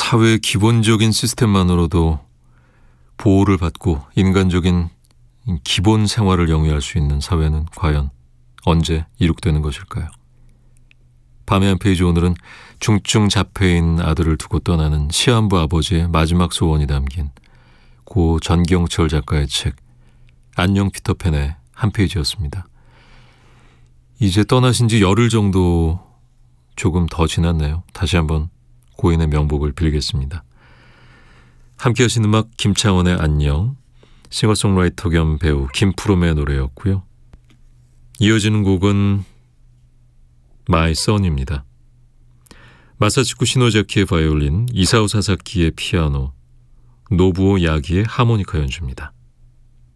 사회의 기본적인 시스템만으로도 보호를 받고 인간적인 기본 생활을 영위할 수 있는 사회는 과연 언제 이룩되는 것일까요? 밤의 한 페이지, 오늘은 중증 자폐인 아들을 두고 떠나는 시한부 아버지의 마지막 소원이 담긴 고 전경철 작가의 책 안녕 피터팬의 한 페이지였습니다. 이제 떠나신 지 열흘 정도 조금 더 지났네요. 다시 한번 고인의 명복을 빌겠습니다. 함께 하신 음악 김창원의 안녕, 싱어송라이터 겸 배우 김푸롬의 노래였고요. 이어지는 곡은 마이 선입니다. 마사치쿠 시노자키의 바이올린, 이사오 사사키의 피아노, 노부오 야기의 하모니카 연주입니다.